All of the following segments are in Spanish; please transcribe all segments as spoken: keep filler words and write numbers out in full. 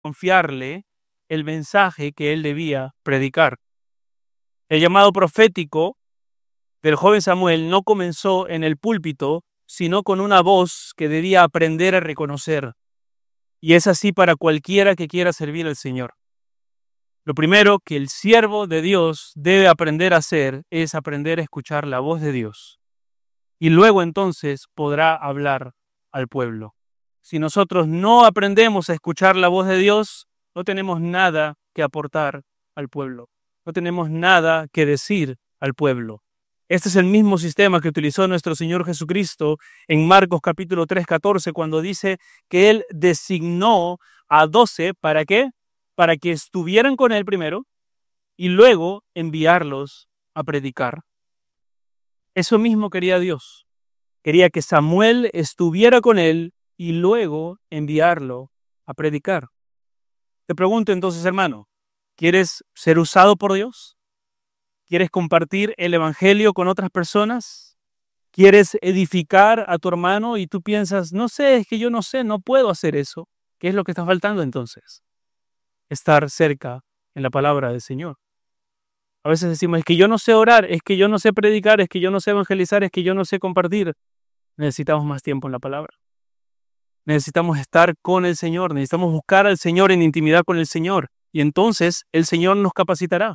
confiarle el mensaje que él debía predicar. El llamado profético del joven Samuel no comenzó en el púlpito, sino con una voz que debía aprender a reconocer. Y es así para cualquiera que quiera servir al Señor. Lo primero que el siervo de Dios debe aprender a hacer es aprender a escuchar la voz de Dios. Y luego entonces podrá hablar al pueblo. Si nosotros no aprendemos a escuchar la voz de Dios, no tenemos nada que aportar al pueblo. No tenemos nada que decir al pueblo. Este es el mismo sistema que utilizó nuestro Señor Jesucristo en Marcos capítulo tres, catorce, cuando dice que Él designó a doce, ¿para qué? Para que estuvieran con Él primero y luego enviarlos a predicar. Eso mismo quería Dios. Quería que Samuel estuviera con Él y luego enviarlo a predicar. Te pregunto entonces, hermano, ¿quieres ser usado por Dios? ¿Quieres compartir el evangelio con otras personas? ¿Quieres edificar a tu hermano y tú piensas, no sé, es que yo no sé, no puedo hacer eso? ¿Qué es lo que está faltando entonces? Estar cerca en la palabra del Señor. A veces decimos, es que yo no sé orar, es que yo no sé predicar, es que yo no sé evangelizar, es que yo no sé compartir. Necesitamos más tiempo en la palabra. Necesitamos estar con el Señor, necesitamos buscar al Señor en intimidad con el Señor. Y entonces el Señor nos capacitará.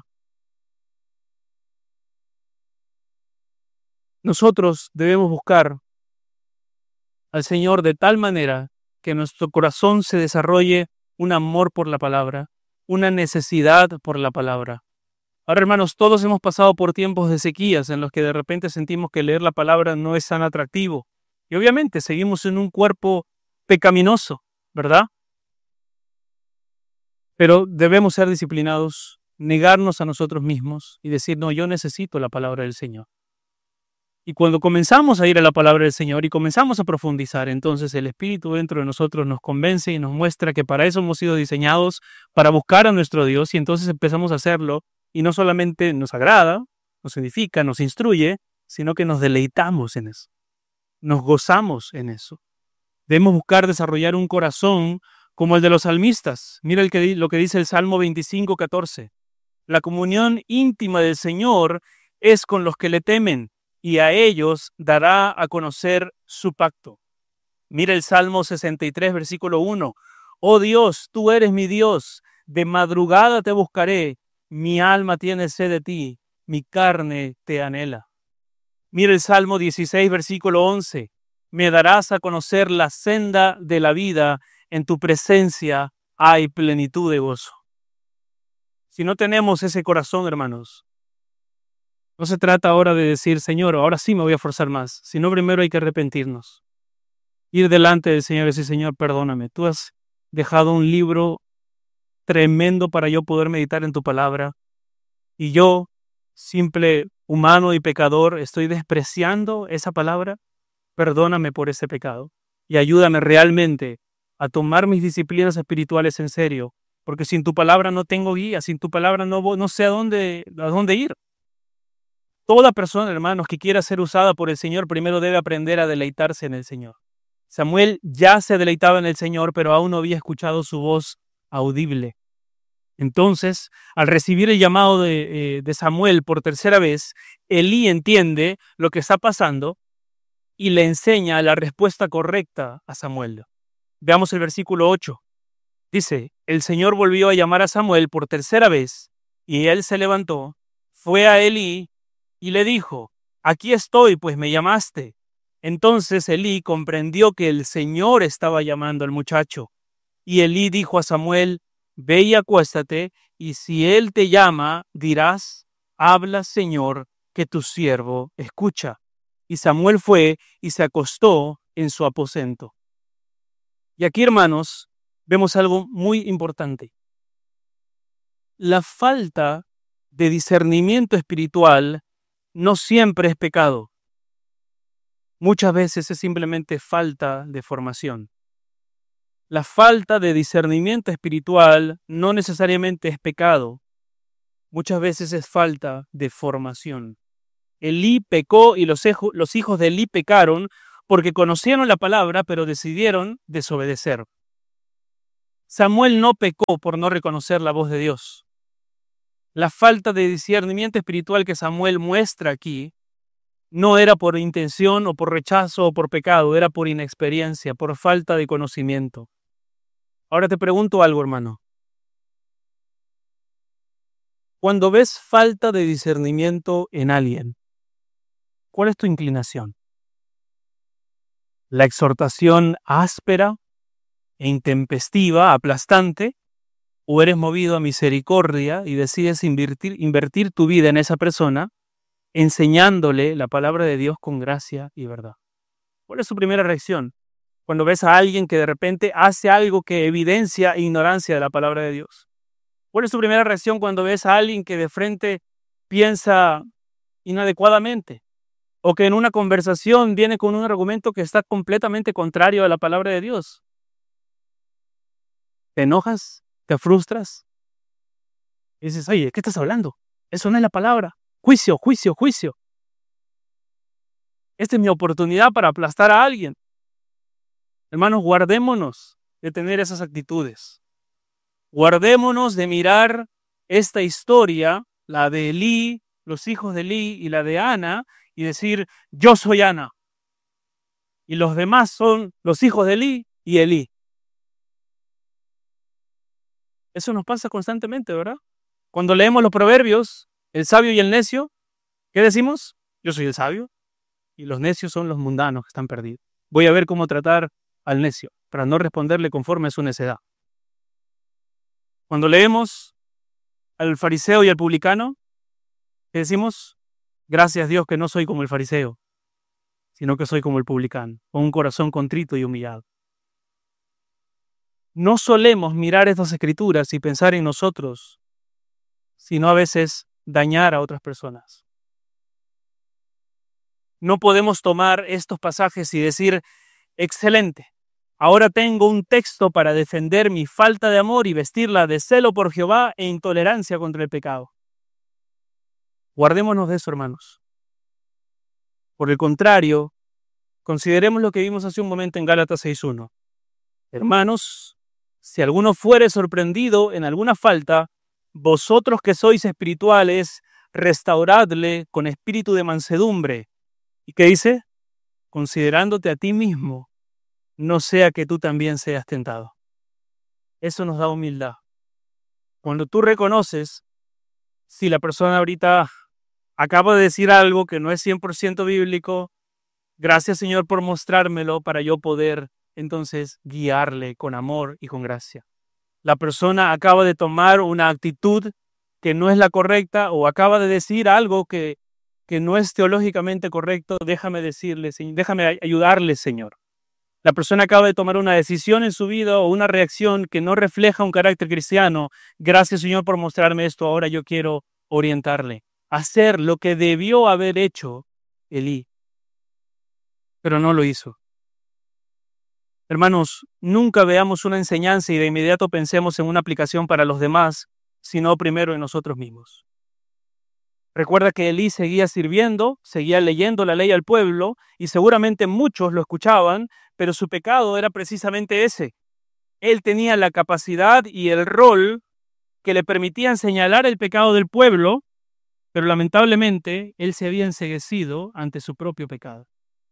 Nosotros debemos buscar al Señor de tal manera que en nuestro corazón se desarrolle un amor por la palabra, una necesidad por la palabra. Ahora, hermanos, todos hemos pasado por tiempos de sequías en los que de repente sentimos que leer la palabra no es tan atractivo. Y obviamente seguimos en un cuerpo pecaminoso, ¿verdad? Pero debemos ser disciplinados, negarnos a nosotros mismos y decir, no, yo necesito la palabra del Señor. Y cuando comenzamos a ir a la palabra del Señor y comenzamos a profundizar, entonces el Espíritu dentro de nosotros nos convence y nos muestra que para eso hemos sido diseñados, para buscar a nuestro Dios, y entonces empezamos a hacerlo y no solamente nos agrada, nos edifica, nos instruye, sino que nos deleitamos en eso, nos gozamos en eso. Debemos buscar desarrollar un corazón como el de los salmistas. Mira el que, lo que dice el Salmo veinticinco, catorce. La comunión íntima del Señor es con los que le temen, y a ellos dará a conocer su pacto. Mira el Salmo sesenta y tres, versículo uno. Oh Dios, tú eres mi Dios, de madrugada te buscaré, mi alma tiene sed de ti, mi carne te anhela. Mira el Salmo dieciséis, versículo once. Me darás a conocer la senda de la vida, en tu presencia hay plenitud de gozo. Si no tenemos ese corazón, hermanos, no se trata ahora de decir, Señor, ahora sí me voy a forzar más, sino primero hay que arrepentirnos. Ir delante del Señor y decir, Señor, perdóname, tú has dejado un libro tremendo para yo poder meditar en tu palabra, y yo, simple humano y pecador, estoy despreciando esa palabra. Perdóname por ese pecado y ayúdame realmente a tomar mis disciplinas espirituales en serio, porque sin tu palabra no tengo guía, sin tu palabra no, no sé a dónde, a dónde ir. Toda persona, hermanos, que quiera ser usada por el Señor, primero debe aprender a deleitarse en el Señor. Samuel ya se deleitaba en el Señor, pero aún no había escuchado su voz audible. Entonces, al recibir el llamado de, eh, de Samuel por tercera vez, Elí entiende lo que está pasando y le enseña la respuesta correcta a Samuel. Veamos el versículo ocho. Dice, el Señor volvió a llamar a Samuel por tercera vez, y él se levantó, fue a Elí y le dijo, aquí estoy, pues me llamaste. Entonces Elí comprendió que el Señor estaba llamando al muchacho. Y Elí dijo a Samuel, ve y acuéstate, y si él te llama, dirás, habla, Señor, que tu siervo escucha. Y Samuel fue y se acostó en su aposento. Y aquí, hermanos, vemos algo muy importante. La falta de discernimiento espiritual no siempre es pecado. Muchas veces es simplemente falta de formación. La falta de discernimiento espiritual no necesariamente es pecado. Muchas veces es falta de formación. Elí pecó y los, hijos, los hijos de Elí pecaron porque conocieron la palabra, pero decidieron desobedecer. Samuel no pecó por no reconocer la voz de Dios. La falta de discernimiento espiritual que Samuel muestra aquí no era por intención o por rechazo o por pecado, era por inexperiencia, por falta de conocimiento. Ahora te pregunto algo, hermano. Cuando ves falta de discernimiento en alguien, ¿cuál es tu inclinación? ¿La exhortación áspera e intempestiva, aplastante? ¿O eres movido a misericordia y decides invertir, invertir tu vida en esa persona, enseñándole la palabra de Dios con gracia y verdad? ¿Cuál es tu primera reacción cuando ves a alguien que de repente hace algo que evidencia ignorancia de la palabra de Dios? ¿Cuál es tu primera reacción cuando ves a alguien que de frente piensa inadecuadamente? O que en una conversación viene con un argumento que está completamente contrario a la palabra de Dios. ¿Te enojas? ¿Te frustras? Y dices, oye, ¿qué estás hablando? Eso no es la palabra. Juicio, juicio, juicio. Esta es mi oportunidad para aplastar a alguien. Hermanos, guardémonos de tener esas actitudes. Guardémonos de mirar esta historia, la de Elí, los hijos de Elí y la de Ana, y decir, yo soy Ana. Y los demás son los hijos de Elí y Elí. Eso nos pasa constantemente, ¿verdad? Cuando leemos los proverbios, el sabio y el necio, ¿qué decimos? Yo soy el sabio y los necios son los mundanos que están perdidos. Voy a ver cómo tratar al necio para no responderle conforme a su necedad. Cuando leemos al fariseo y al publicano, ¿qué decimos? Gracias a Dios que no soy como el fariseo, sino que soy como el publicano, con un corazón contrito y humillado. No solemos mirar estas escrituras y pensar en nosotros, sino a veces dañar a otras personas. No podemos tomar estos pasajes y decir, excelente, ahora tengo un texto para defender mi falta de amor y vestirla de celo por Jehová e intolerancia contra el pecado. Guardémonos de eso, hermanos. Por el contrario, consideremos lo que vimos hace un momento en Gálatas seis uno. Hermanos, si alguno fuere sorprendido en alguna falta, vosotros que sois espirituales, restauradle con espíritu de mansedumbre. ¿Y qué dice? Considerándote a ti mismo, no sea que tú también seas tentado. Eso nos da humildad. Cuando tú reconoces, si la persona ahorita acaba de decir algo que no es cien por ciento bíblico, gracias Señor por mostrármelo para yo poder entonces guiarle con amor y con gracia. La persona acaba de tomar una actitud que no es la correcta o acaba de decir algo que, que no es teológicamente correcto, déjame decirle, déjame ayudarle, Señor. La persona acaba de tomar una decisión en su vida o una reacción que no refleja un carácter cristiano. Gracias, Señor, por mostrarme esto. Ahora yo quiero orientarle a hacer lo que debió haber hecho Elí, pero no lo hizo. Hermanos, nunca veamos una enseñanza y de inmediato pensemos en una aplicación para los demás, sino primero en nosotros mismos. Recuerda que Elí seguía sirviendo, seguía leyendo la ley al pueblo y seguramente muchos lo escuchaban, pero su pecado era precisamente ese. Él tenía la capacidad y el rol que le permitían señalar el pecado del pueblo, pero lamentablemente él se había enceguecido ante su propio pecado.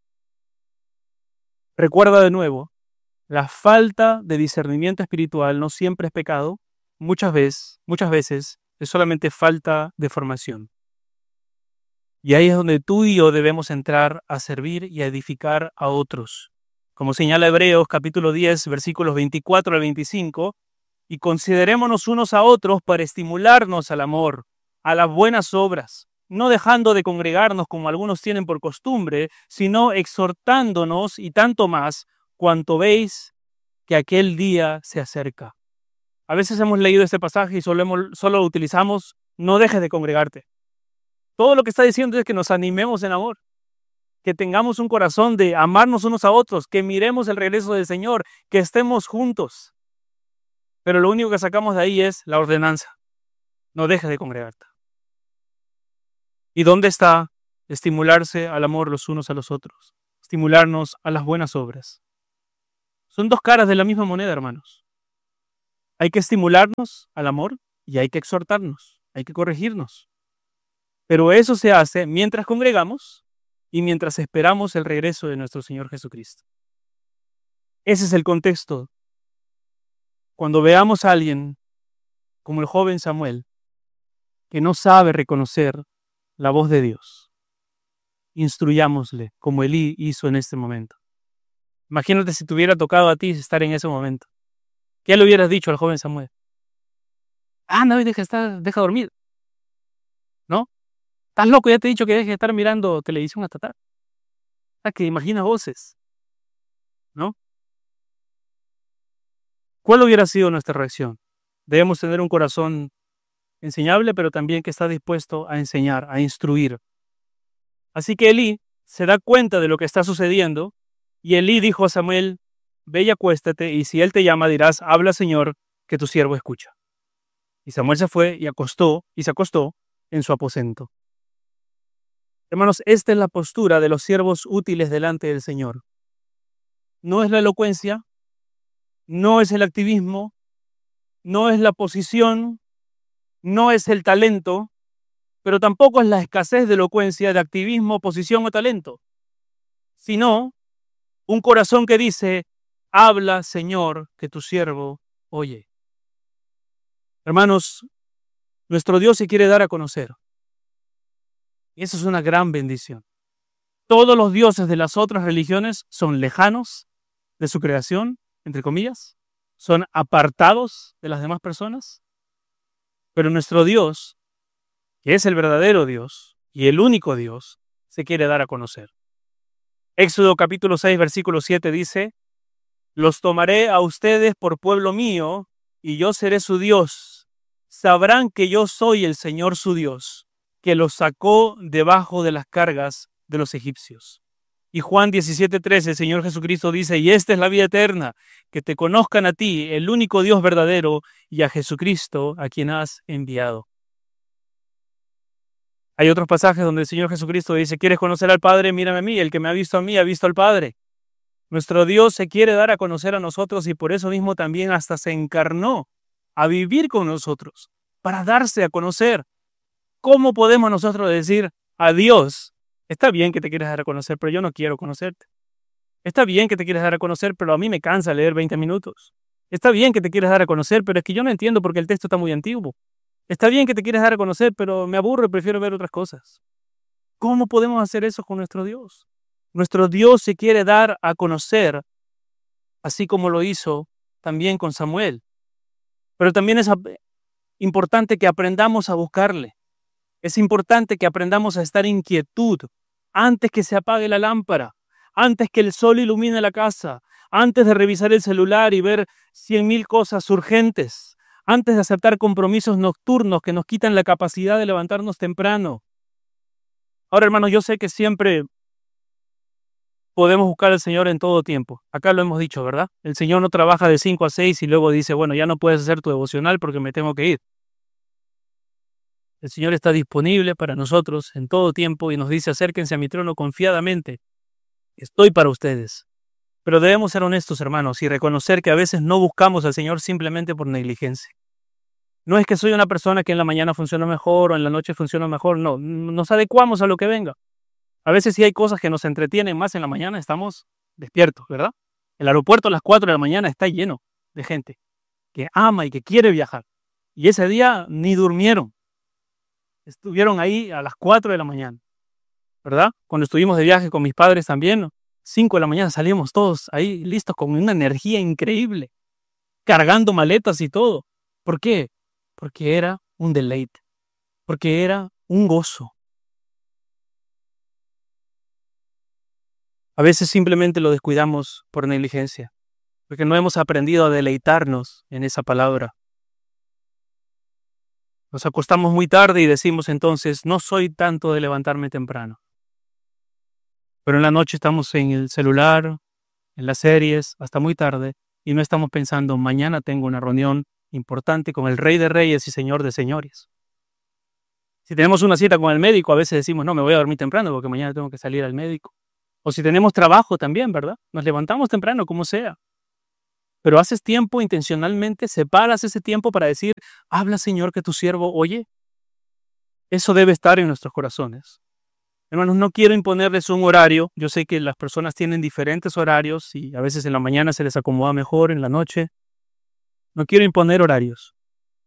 Recuerda de nuevo, la falta de discernimiento espiritual no siempre es pecado, muchas veces, muchas veces es solamente falta de formación. Y ahí es donde tú y yo debemos entrar a servir y a edificar a otros. Como señala Hebreos capítulo diez, versículos veinticuatro al veinticinco, y considerémonos unos a otros para estimularnos al amor, a las buenas obras, no dejando de congregarnos como algunos tienen por costumbre, sino exhortándonos y tanto más cuanto veis que aquel día se acerca. A veces hemos leído este pasaje y solo, hemos, solo lo utilizamos, no dejes de congregarte. Todo lo que está diciendo es que nos animemos en amor, que tengamos un corazón de amarnos unos a otros, que miremos el regreso del Señor, que estemos juntos. Pero lo único que sacamos de ahí es la ordenanza. No dejes de congregarte. ¿Y dónde está estimularse al amor los unos a los otros? Estimularnos a las buenas obras. Son dos caras de la misma moneda, hermanos. Hay que estimularnos al amor y hay que exhortarnos, hay que corregirnos. Pero eso se hace mientras congregamos y mientras esperamos el regreso de nuestro Señor Jesucristo. Ese es el contexto. Cuando veamos a alguien como el joven Samuel, que no sabe reconocer la voz de Dios, instruyámosle como Elí hizo en este momento. Imagínate si te hubiera tocado a ti estar en ese momento. ¿Qué le hubieras dicho al joven Samuel? Ah, no, deja estar, deja dormir. ¿No? Estás loco, ya te he dicho que deje de estar mirando televisión hasta tarde. Ah, que imagina voces. ¿No? ¿Cuál hubiera sido nuestra reacción? Debemos tener un corazón enseñable, pero también que está dispuesto a enseñar, a instruir. Así que Elí se da cuenta de lo que está sucediendo, y Elí dijo a Samuel: ve y acuéstate, y si él te llama dirás: habla, Señor, que tu siervo escucha. Y Samuel se fue y acostó, y se acostó en su aposento. Hermanos, esta es la postura de los siervos útiles delante del Señor. No es la elocuencia, no es el activismo, no es la posición, no es el talento, pero tampoco es la escasez de elocuencia, de activismo, posición o talento, sino un corazón que dice: habla, Señor, que tu siervo oye. Hermanos, nuestro Dios se quiere dar a conocer. Y eso es una gran bendición. Todos los dioses de las otras religiones son lejanos de su creación, entre comillas, son apartados de las demás personas. Pero nuestro Dios, que es el verdadero Dios y el único Dios, se quiere dar a conocer. Éxodo capítulo seis, versículo siete dice: los tomaré a ustedes por pueblo mío, y yo seré su Dios. Sabrán que yo soy el Señor su Dios, que los sacó debajo de las cargas de los egipcios. Y Juan diecisiete trece, el Señor Jesucristo dice: y esta es la vida eterna, que te conozcan a ti, el único Dios verdadero, y a Jesucristo, a quien has enviado. Hay otros pasajes donde el Señor Jesucristo dice: ¿quieres conocer al Padre? Mírame a mí, el que me ha visto a mí ha visto al Padre. Nuestro Dios se quiere dar a conocer a nosotros, y por eso mismo también hasta se encarnó a vivir con nosotros, para darse a conocer. ¿Cómo podemos nosotros decir a Dios: está bien que te quieres dar a conocer, pero yo no quiero conocerte? Está bien que te quieres dar a conocer, pero a mí me cansa leer veinte minutos. Está bien que te quieres dar a conocer, pero es que yo no entiendo porque el texto está muy antiguo. Está bien que te quieres dar a conocer, pero me aburro y prefiero ver otras cosas. ¿Cómo podemos hacer eso con nuestro Dios? Nuestro Dios se quiere dar a conocer, así como lo hizo también con Samuel. Pero también es importante que aprendamos a buscarle. Es importante que aprendamos a estar en quietud antes que se apague la lámpara, antes que el sol ilumine la casa, antes de revisar el celular y ver cien mil cosas urgentes, antes de aceptar compromisos nocturnos que nos quitan la capacidad de levantarnos temprano. Ahora, hermanos, yo sé que siempre podemos buscar al Señor en todo tiempo. Acá lo hemos dicho, ¿verdad? El Señor no trabaja de cinco a seis y luego dice: bueno, ya no puedes hacer tu devocional porque me tengo que ir. El Señor está disponible para nosotros en todo tiempo y nos dice: acérquense a mi trono confiadamente. Estoy para ustedes. Pero debemos ser honestos, hermanos, y reconocer que a veces no buscamos al Señor simplemente por negligencia. No es que soy una persona que en la mañana funciona mejor o en la noche funciona mejor. No, nos adecuamos a lo que venga. A veces sí hay cosas que nos entretienen más en la mañana, estamos despiertos, ¿verdad? El aeropuerto a las cuatro de la mañana está lleno de gente que ama y que quiere viajar. Y ese día ni durmieron. Estuvieron ahí a las cuatro de la mañana, ¿verdad? Cuando estuvimos de viaje con mis padres también, cinco de la mañana salimos todos ahí listos con una energía increíble, cargando maletas y todo. ¿Por qué? Porque era un deleite, porque era un gozo. A veces simplemente lo descuidamos por negligencia, porque no hemos aprendido a deleitarnos en esa palabra. Nos acostamos muy tarde y decimos entonces: no soy tanto de levantarme temprano. Pero en la noche estamos en el celular, en las series, hasta muy tarde, y no estamos pensando: mañana tengo una reunión importante con el Rey de Reyes y Señor de Señores. Si tenemos una cita con el médico, a veces decimos: no, me voy a dormir temprano porque mañana tengo que salir al médico. O si tenemos trabajo también, ¿verdad? Nos levantamos temprano, como sea. pero haces tiempo intencionalmente, separas ese tiempo para decir, habla Señor que tu siervo oye. Eso debe estar en nuestros corazones. Hermanos, no quiero imponerles un horario. Yo sé que las personas tienen diferentes horarios y a veces en la mañana se les acomoda mejor, en la noche. No quiero imponer horarios.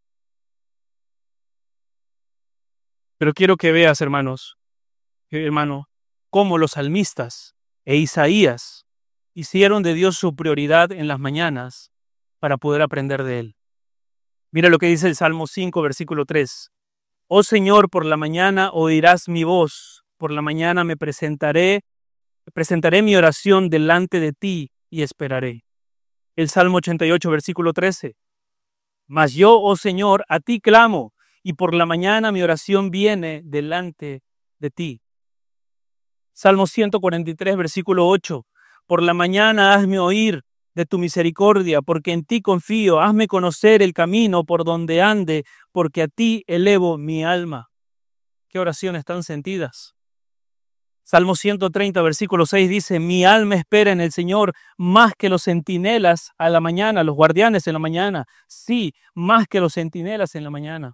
Pero quiero que veas, hermanos, que, hermano, cómo los salmistas e Isaías hicieron de Dios su prioridad en las mañanas para poder aprender de Él. Mira lo que dice el Salmo cinco, versículo tres. Oh Señor, por la mañana oirás mi voz, por la mañana me presentaré, presentaré mi oración delante de ti y esperaré. El Salmo ochenta y ocho, versículo trece. Mas yo, oh Señor, a ti clamo, y por la mañana mi oración viene delante de ti. Salmo ciento cuarenta y tres, versículo ocho. Por la mañana hazme oír de tu misericordia, porque en ti confío. Hazme conocer el camino por donde ande, porque a ti elevo mi alma. Qué oraciones tan sentidas. Salmo ciento treinta, versículo seis dice, mi alma espera en el Señor más que los centinelas a la mañana, los guardianes en la mañana. Sí, más que los centinelas en la mañana.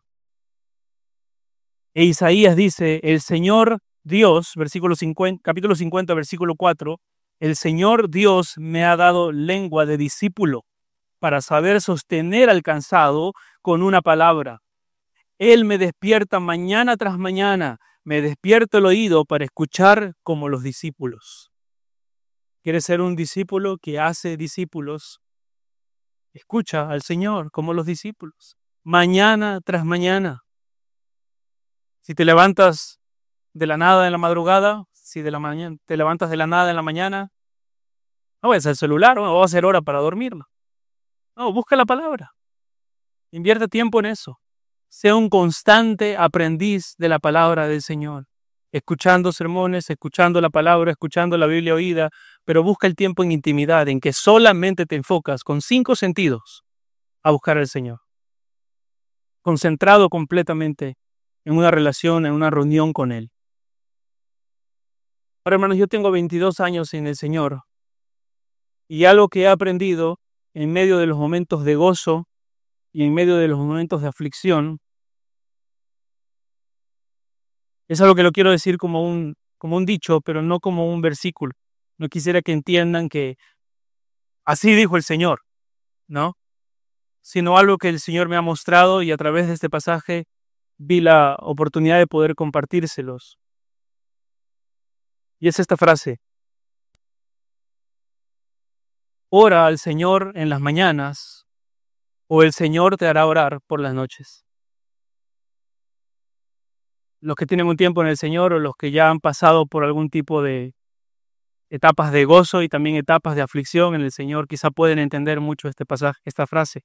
E Isaías dice, el Señor Dios, versículo cincuenta, capítulo cincuenta, versículo cuatro, el Señor Dios me ha dado lengua de discípulo para saber sostener al cansado con una palabra. Él me despierta mañana tras mañana, me despierta el oído para escuchar como los discípulos. ¿Quieres ser un discípulo que hace discípulos? Escucha al Señor como los discípulos, mañana tras mañana. Si te levantas de la nada en la madrugada, si de la mañana te levantas de la nada en la mañana, no vayas al celular, no va a ser hora para dormirlo. No, busca la palabra. Invierte tiempo en eso. Sea un constante aprendiz de la palabra del Señor. Escuchando sermones, escuchando la palabra, escuchando la Biblia oída, pero busca el tiempo en intimidad, en que solamente te enfocas con cinco sentidos a buscar al Señor. Concentrado completamente en una relación, en una reunión con Él. Ahora, hermanos, yo tengo veintidós años en el Señor y algo que he aprendido en medio de los momentos de gozo y en medio de los momentos de aflicción es algo que lo quiero decir como un, como un dicho, pero no como un versículo. No quisiera que entiendan que así dijo el Señor, ¿no? Sino algo que el Señor me ha mostrado y a través de este pasaje vi la oportunidad de poder compartírselos. Y es esta frase. Ora al Señor en las mañanas, o el Señor te hará orar por las noches. Los que tienen un tiempo en el Señor o los que ya han pasado por algún tipo de etapas de gozo y también etapas de aflicción en el Señor, quizá pueden entender mucho este pasaje, esta frase.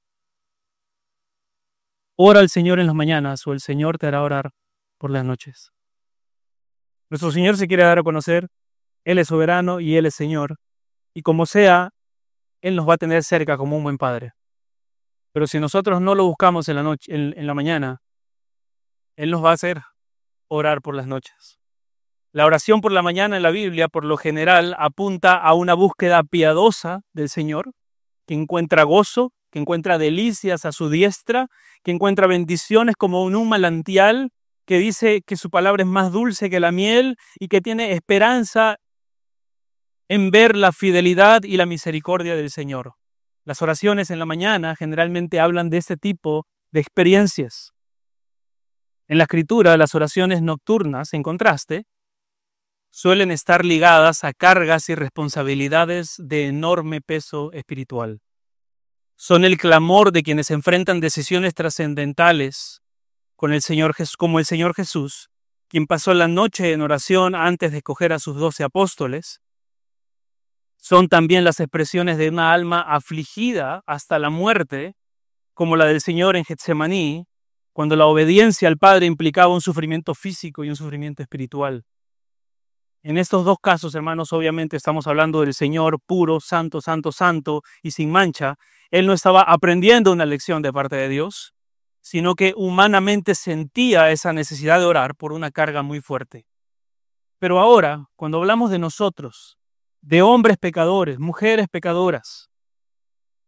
Ora al Señor en las mañanas, o el Señor te hará orar por las noches. Nuestro Señor se quiere dar a conocer. Él es soberano y Él es Señor. Y como sea, Él nos va a tener cerca como un buen padre. Pero si nosotros no lo buscamos en la noche, en, en la mañana, Él nos va a hacer orar por las noches. La oración por la mañana en la Biblia, por lo general, apunta a una búsqueda piadosa del Señor, que encuentra gozo, que encuentra delicias a su diestra, que encuentra bendiciones como en un manantial, que dice que su palabra es más dulce que la miel y que tiene esperanza en ver la fidelidad y la misericordia del Señor. Las oraciones en la mañana generalmente hablan de este tipo de experiencias. En la Escritura, las oraciones nocturnas, en contraste, suelen estar ligadas a cargas y responsabilidades de enorme peso espiritual. Son el clamor de quienes enfrentan decisiones trascendentales con el Señor, como el Señor Jesús, quien pasó la noche en oración antes de escoger a sus doce apóstoles. Son también las expresiones de una alma afligida hasta la muerte, como la del Señor en Getsemaní, cuando la obediencia al Padre implicaba un sufrimiento físico y un sufrimiento espiritual. En estos dos casos, hermanos, obviamente estamos hablando del Señor puro, santo, santo, santo y sin mancha. Él no estaba aprendiendo una lección de parte de Dios, sino que humanamente sentía esa necesidad de orar por una carga muy fuerte. Pero ahora, cuando hablamos de nosotros, de hombres pecadores, mujeres pecadoras,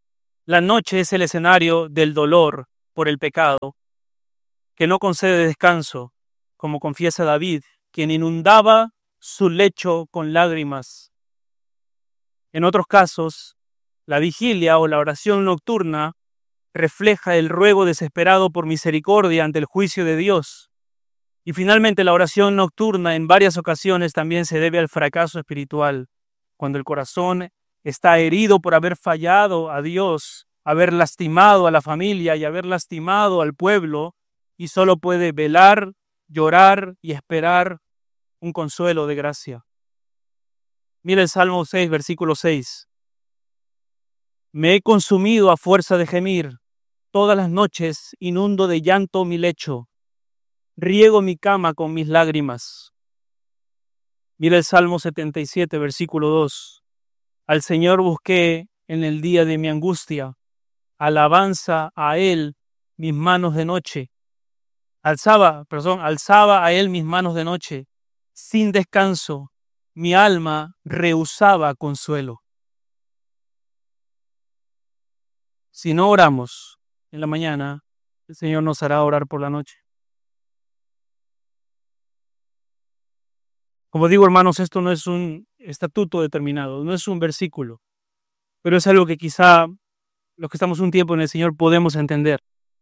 La noche es el escenario del dolor por el pecado, que no concede descanso, como confiesa David, quien inundaba su lecho con lágrimas. En otros casos, la vigilia o la oración nocturna refleja el ruego desesperado por misericordia ante el juicio de Dios. Y finalmente, la oración nocturna en varias ocasiones también se debe al fracaso espiritual, cuando el corazón está herido por haber fallado a Dios, haber lastimado a la familia y haber lastimado al pueblo, y solo puede velar, llorar y esperar un consuelo de gracia. Mira el Salmo seis, versículo seis. Me he consumido a fuerza de gemir, todas las noches inundo de llanto mi lecho, riego mi cama con mis lágrimas. Mira el Salmo setenta y siete, versículo dos. Al Señor busqué en el día de mi angustia, alabanza a Él mis manos de noche. Alzaba, perdón, alzaba a Él mis manos de noche, sin descanso, mi alma rehusaba consuelo. Si no oramos en la mañana, el Señor nos hará orar por la noche. Como digo, hermanos, esto no es un estatuto determinado, no es un versículo, pero es algo que quizá los que estamos un tiempo en el Señor podemos entender.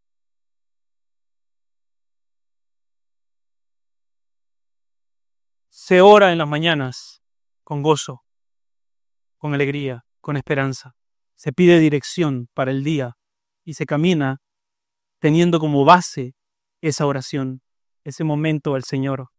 Se ora en las mañanas con gozo, con alegría, con esperanza. Se pide dirección para el día y se camina teniendo como base esa oración, ese momento al Señor.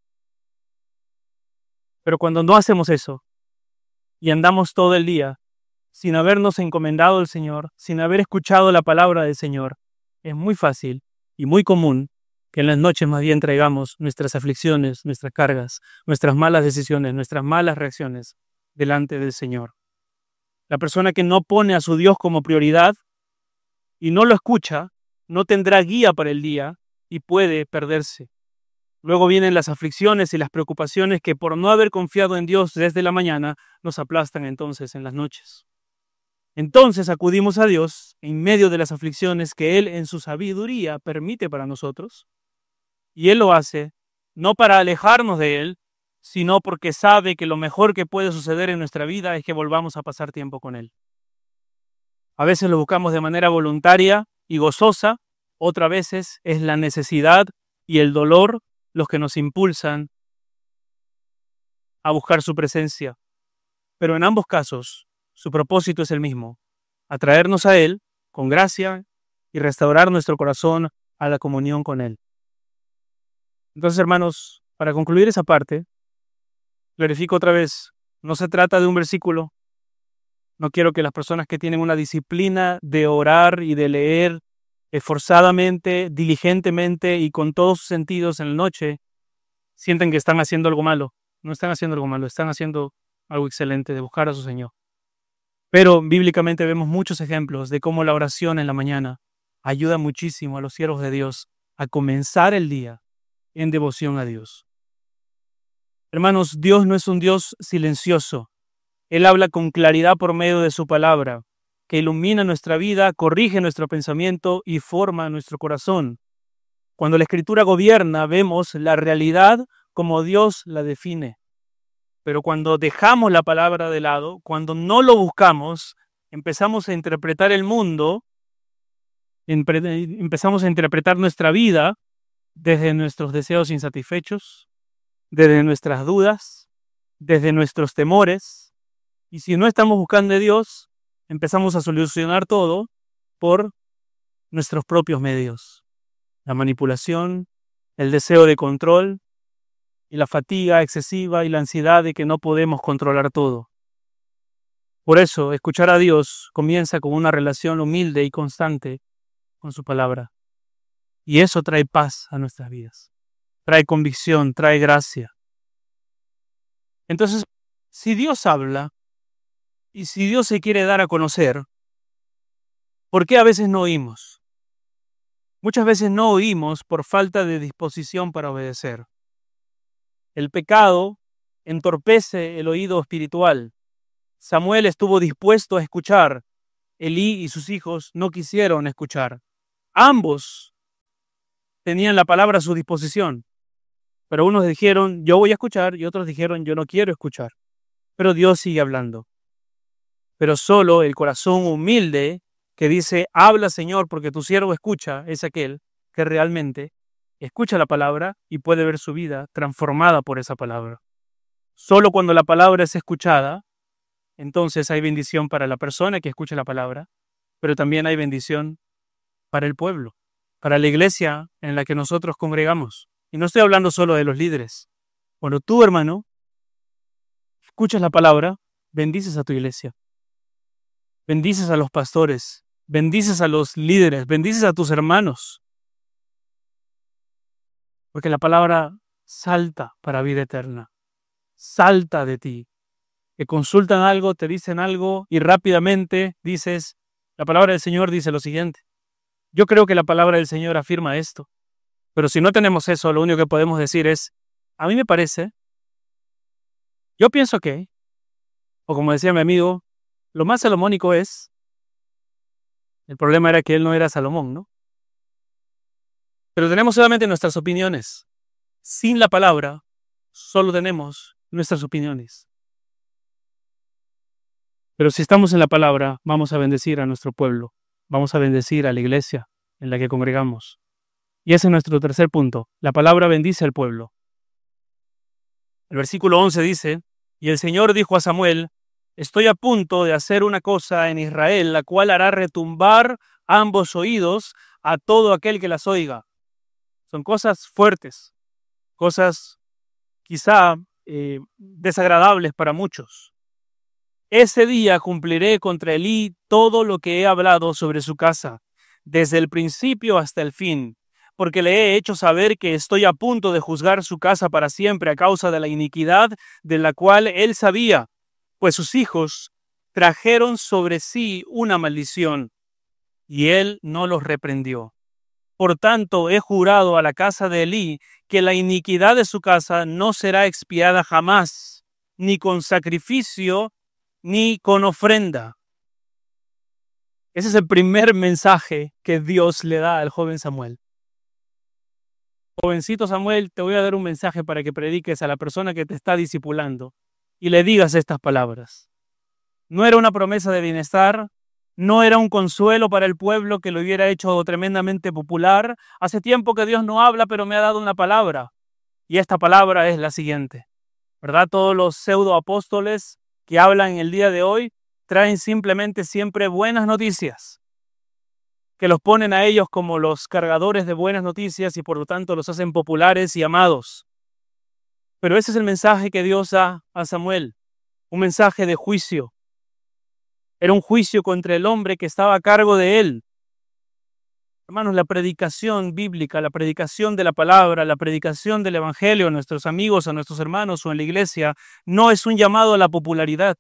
Pero cuando no hacemos eso y andamos todo el día sin habernos encomendado al Señor, sin haber escuchado la palabra del Señor, es muy fácil y muy común que en las noches más bien traigamos nuestras aflicciones, nuestras cargas, nuestras malas decisiones, nuestras malas reacciones delante del Señor. La persona que no pone a su Dios como prioridad y no lo escucha, no tendrá guía para el día y puede perderse. Luego vienen las aflicciones y las preocupaciones que por no haber confiado en Dios desde la mañana nos aplastan entonces en las noches. Entonces acudimos a Dios en medio de las aflicciones que Él en su sabiduría permite para nosotros, y Él lo hace no para alejarnos de Él, sino porque sabe que lo mejor que puede suceder en nuestra vida es que volvamos a pasar tiempo con Él. A veces lo buscamos de manera voluntaria y gozosa, otras veces es la necesidad y el dolor los que nos impulsan a buscar su presencia. Pero en ambos casos, su propósito es el mismo: atraernos a Él con gracia y restaurar nuestro corazón a la comunión con Él. Entonces, hermanos, para concluir esa parte, clarifico otra vez, no se trata de un versículo. No quiero que las personas que tienen una disciplina de orar y de leer esforzadamente, diligentemente y con todos sus sentidos en la noche, sienten que están haciendo algo malo. No están haciendo algo malo, están haciendo algo excelente, de buscar a su Señor. Pero bíblicamente vemos muchos ejemplos de cómo la oración en la mañana ayuda muchísimo a los siervos de Dios a comenzar el día en devoción a Dios. Hermanos, Dios no es un Dios silencioso. Él habla con claridad por medio de su palabra, que ilumina nuestra vida, corrige nuestro pensamiento y forma nuestro corazón. Cuando la Escritura gobierna, vemos la realidad como Dios la define. Pero cuando dejamos la palabra de lado, cuando no lo buscamos, empezamos a interpretar el mundo, empezamos a interpretar nuestra vida desde nuestros deseos insatisfechos, desde nuestras dudas, desde nuestros temores. Y si no estamos buscando a Dios, empezamos a solucionar todo por nuestros propios medios. La manipulación, el deseo de control y la fatiga excesiva y la ansiedad de que no podemos controlar todo. Por eso, escuchar a Dios comienza con una relación humilde y constante con su palabra. Y eso trae paz a nuestras vidas. Trae convicción, trae gracia. Entonces, si Dios habla y si Dios se quiere dar a conocer, ¿por qué a veces no oímos? Muchas veces no oímos por falta de disposición para obedecer. El pecado entorpece el oído espiritual. Samuel estuvo dispuesto a escuchar Elí y sus hijos no quisieron escuchar. Ambos tenían la palabra a su disposición, pero unos dijeron, yo voy a escuchar, y otros dijeron, yo no quiero escuchar. Pero Dios sigue hablando. Pero solo el corazón humilde que dice, habla Señor, porque tu siervo escucha, es aquel que realmente escucha la palabra y puede ver su vida transformada por esa palabra. Solo cuando la palabra es escuchada, entonces hay bendición para la persona que escucha la palabra, pero también hay bendición para el pueblo, para la iglesia en la que nosotros congregamos. Y no estoy hablando solo de los líderes. Cuando tú, hermano, escuchas la palabra, bendices a tu iglesia, bendices a los pastores, bendices a los líderes, bendices a tus hermanos, porque la palabra salta para vida eterna, salta de ti. Que consultan algo, te dicen algo y rápidamente dices, la palabra del Señor dice lo siguiente. Yo creo que la palabra del Señor afirma esto, pero si no tenemos eso, lo único que podemos decir es, a mí me parece, yo pienso que, o como decía mi amigo, lo más salomónico es, el problema era que él no era Salomón, ¿no? Pero tenemos solamente nuestras opiniones. Sin la palabra, solo tenemos nuestras opiniones. Pero si estamos en la palabra, vamos a bendecir a nuestro pueblo, vamos a bendecir a la iglesia en la que congregamos. Y ese es nuestro tercer punto. La palabra bendice al pueblo. El versículo once dice, y el Señor dijo a Samuel, estoy a punto de hacer una cosa en Israel, la cual hará retumbar ambos oídos a todo aquel que las oiga. Son cosas fuertes, cosas quizá eh, desagradables para muchos. Ese día cumpliré contra Elí todo lo que he hablado sobre su casa, desde el principio hasta el fin, porque le he hecho saber que estoy a punto de juzgar su casa para siempre a causa de la iniquidad de la cual él sabía, pues sus hijos trajeron sobre sí una maldición, y él no los reprendió. Por tanto, he jurado a la casa de Elí que la iniquidad de su casa no será expiada jamás, ni con sacrificio, ni con ofrenda. Ese es el primer mensaje que Dios le da al joven Samuel. Jovencito Samuel, te voy a dar un mensaje para que prediques a la persona que te está discipulando y le digas estas palabras. No era una promesa de bienestar, no era un consuelo para el pueblo que lo hubiera hecho tremendamente popular. Hace tiempo que Dios no habla, pero me ha dado una palabra. Y esta palabra es la siguiente, ¿verdad? Todos los pseudoapóstoles que hablan el día de hoy traen simplemente siempre buenas noticias, que los ponen a ellos como los cargadores de buenas noticias y por lo tanto los hacen populares y amados. Pero ese es el mensaje que Dios da a Samuel, un mensaje de juicio. Era un juicio contra el hombre que estaba a cargo de él. Hermanos, la predicación bíblica, la predicación de la palabra, la predicación del evangelio a nuestros amigos, a nuestros hermanos o en la iglesia, no es un llamado a la popularidad.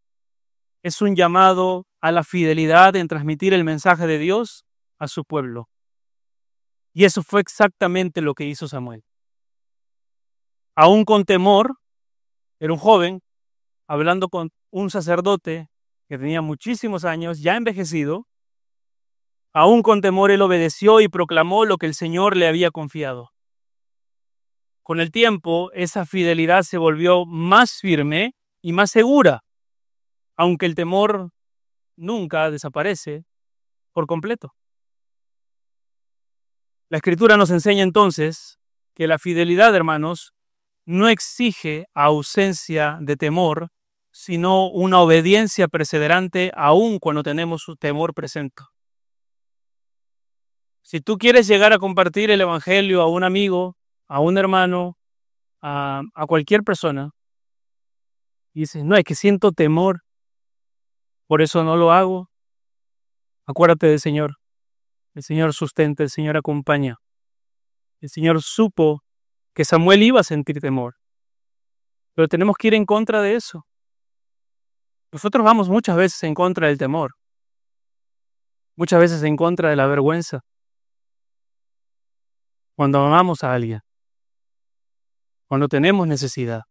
Es un llamado a la fidelidad en transmitir el mensaje de Dios a su pueblo. Y eso fue exactamente lo que hizo Samuel. Aún con temor, era un joven, hablando con un sacerdote que tenía muchísimos años, ya envejecido. Aún con temor él obedeció y proclamó lo que el Señor le había confiado. Con el tiempo, esa fidelidad se volvió más firme y más segura, aunque el temor nunca desaparece por completo. La Escritura nos enseña entonces que la fidelidad, hermanos, no exige ausencia de temor, sino una obediencia perseverante aún cuando tenemos su temor presente. Si tú quieres llegar a compartir el evangelio a un amigo, a un hermano, a, a cualquier persona, y dices, no, es que siento temor, por eso no lo hago, acuérdate del Señor. El Señor sustenta, el Señor acompaña. El Señor supo que Samuel iba a sentir temor, pero tenemos que ir en contra de eso. Nosotros vamos muchas veces en contra del temor, muchas veces en contra de la vergüenza. Cuando amamos a alguien, cuando tenemos necesidad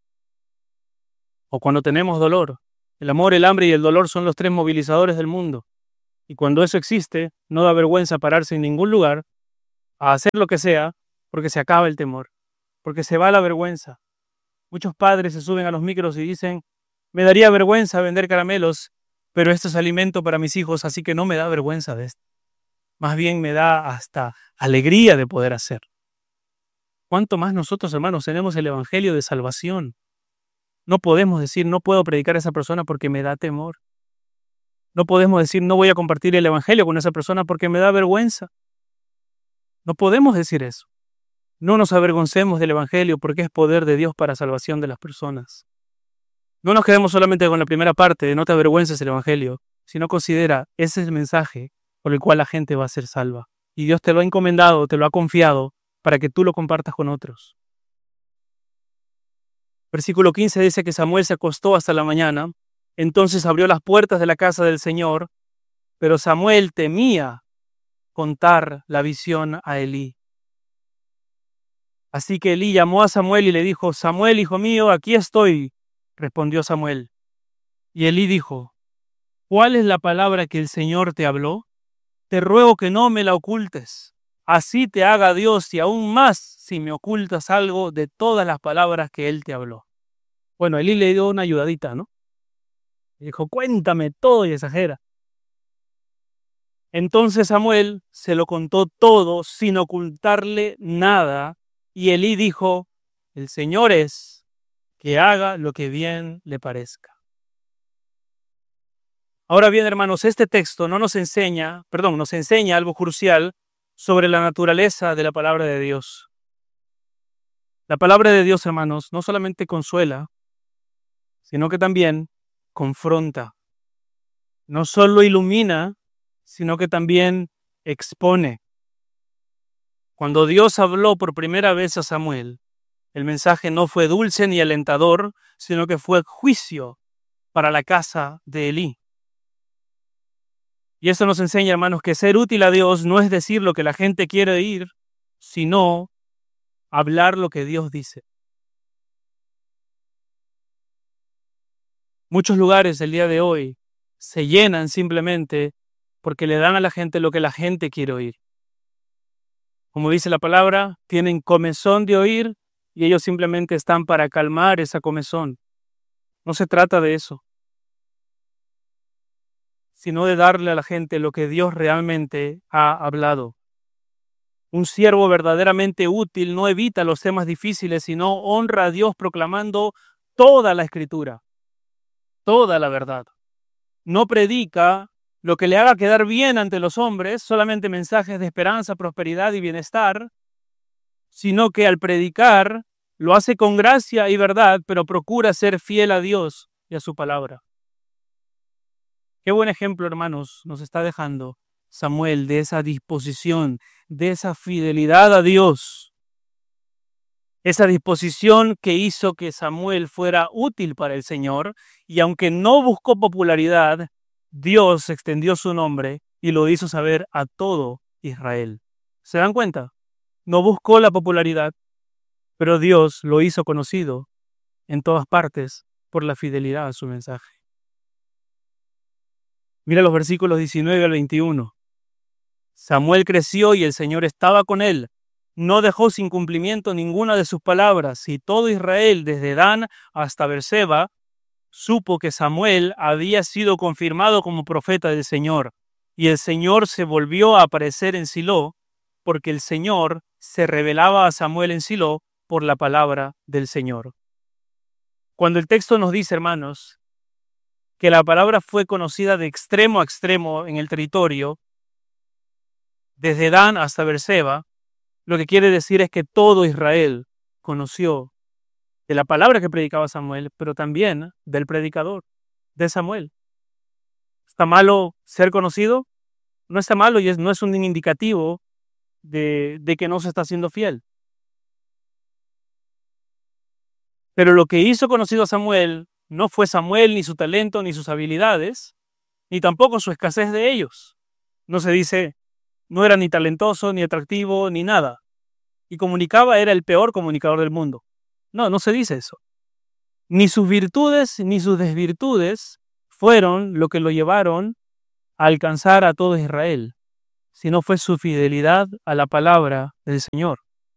o cuando tenemos dolor. El amor, el hambre y el dolor son los tres movilizadores del mundo. Y cuando eso existe, no da vergüenza pararse en ningún lugar a hacer lo que sea, porque se acaba el temor, porque se va la vergüenza. Muchos padres se suben a los micros y dicen, me daría vergüenza vender caramelos, pero esto es alimento para mis hijos, así que no me da vergüenza de esto. Más bien me da hasta alegría de poder hacer. ¿Cuánto más nosotros, hermanos, tenemos el evangelio de salvación? No podemos decir, no puedo predicar a esa persona porque me da temor. No podemos decir, no voy a compartir el evangelio con esa persona porque me da vergüenza. No podemos decir eso. No nos avergoncemos del evangelio porque es poder de Dios para salvación de las personas. No nos quedemos solamente con la primera parte de no te avergüences del evangelio, sino considera ese es el mensaje por el cual la gente va a ser salva. Y Dios te lo ha encomendado, te lo ha confiado para que tú lo compartas con otros. Versículo quince dice que Samuel se acostó hasta la mañana, entonces abrió las puertas de la casa del Señor, pero Samuel temía contar la visión a Elí. Así que Elí llamó a Samuel y le dijo, Samuel, hijo mío, aquí estoy, respondió Samuel. Y Elí dijo, ¿cuál es la palabra que el Señor te habló? Te ruego que no me la ocultes. Así te haga Dios y aún más si me ocultas algo de todas las palabras que Él te habló. Bueno, Elí le dio una ayudadita, ¿no? Y dijo, cuéntame todo y exagera. Entonces Samuel se lo contó todo sin ocultarle nada. Y Elí dijo, el Señor es que haga lo que bien le parezca. Ahora bien, hermanos, este texto no nos enseña, perdón, nos enseña algo crucial sobre la naturaleza de la palabra de Dios. La palabra de Dios, hermanos, no solamente consuela, sino que también confronta. No solo ilumina, sino que también expone. Cuando Dios habló por primera vez a Samuel, el mensaje no fue dulce ni alentador, sino que fue juicio para la casa de Elí. Y eso nos enseña, hermanos, que ser útil a Dios no es decir lo que la gente quiere oír, sino hablar lo que Dios dice. Muchos lugares el día de hoy se llenan simplemente porque le dan a la gente lo que la gente quiere oír. Como dice la palabra, tienen comezón de oír y ellos simplemente están para calmar esa comezón. No se trata de eso, sino de darle a la gente lo que Dios realmente ha hablado. Un siervo verdaderamente útil no evita los temas difíciles, sino honra a Dios proclamando toda la Escritura, toda la verdad. No predica lo que le haga quedar bien ante los hombres, solamente mensajes de esperanza, prosperidad y bienestar, sino que al predicar lo hace con gracia y verdad, pero procura ser fiel a Dios y a su palabra. Qué buen ejemplo, hermanos, nos está dejando Samuel de esa disposición, de esa fidelidad a Dios. Esa disposición que hizo que Samuel fuera útil para el Señor, y aunque no buscó popularidad, Dios extendió su nombre y lo hizo saber a todo Israel. ¿Se dan cuenta? No buscó la popularidad, pero Dios lo hizo conocido en todas partes por la fidelidad a su mensaje. Mira los versículos diecinueve al veintiuno. Samuel creció y el Señor estaba con él. No dejó sin cumplimiento ninguna de sus palabras, y todo Israel, desde Dan hasta Beerseba, supo que Samuel había sido confirmado como profeta del Señor, y el Señor se volvió a aparecer en Silo, porque el Señor se revelaba a Samuel en Silo por la palabra del Señor. Cuando el texto nos dice, hermanos, que la palabra fue conocida de extremo a extremo en el territorio, desde Dan hasta Beerseba, lo que quiere decir es que todo Israel conoció de la palabra que predicaba Samuel, pero también del predicador, de Samuel. ¿Está malo ser conocido? No está malo y es, no es un indicativo de, de que no se está siendo fiel. Pero lo que hizo conocido a Samuel no fue Samuel, ni su talento, ni sus habilidades, ni tampoco su escasez de ellos. No se dice, no era ni talentoso, ni atractivo, ni nada. Y comunicaba, era el peor comunicador del mundo. No, no se dice eso. Ni sus virtudes ni sus desvirtudes fueron lo que lo llevaron a alcanzar a todo Israel, sino fue su fidelidad a la palabra del Señor.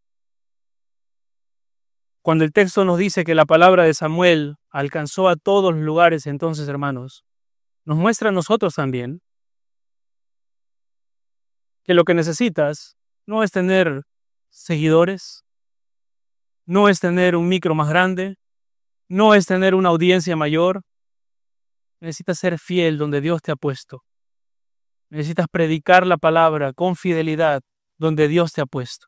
Cuando el texto nos dice que la palabra de Samuel alcanzó a todos los lugares, entonces, hermanos, nos muestra a nosotros también que lo que necesitas no es tener seguidores, no es tener un micro más grande, no es tener una audiencia mayor. Necesitas ser fiel donde Dios te ha puesto. Necesitas predicar la palabra con fidelidad donde Dios te ha puesto.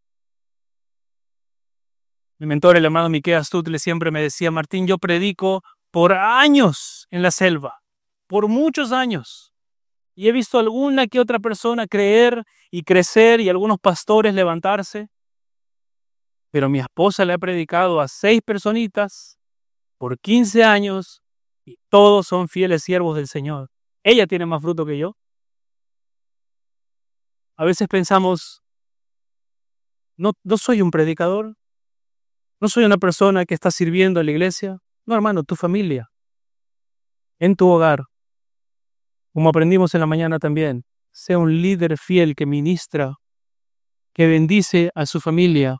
Mi mentor, el hermano Miqueas Tutle, siempre me decía: Martín, yo predico por años en la selva, por muchos años. Y he visto alguna que otra persona creer y crecer y algunos pastores levantarse. Pero mi esposa le ha predicado a seis personitas por quince años y todos son fieles siervos del Señor. Ella tiene más fruto que yo. A veces pensamos, no, no soy un predicador, no soy una persona que está sirviendo en la iglesia. No, hermano, tu familia, en tu hogar, como aprendimos en la mañana también, sea un líder fiel que ministra, que bendice a su familia.